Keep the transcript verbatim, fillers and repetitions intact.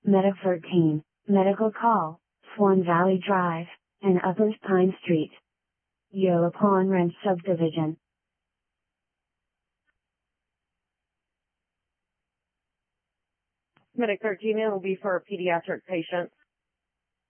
Medic thirteen, Medical Call, Swan Valley Drive, and Upper Pine Street. Yola Pond Ranch Subdivision. Medic thirteen, it will be for a pediatric patient.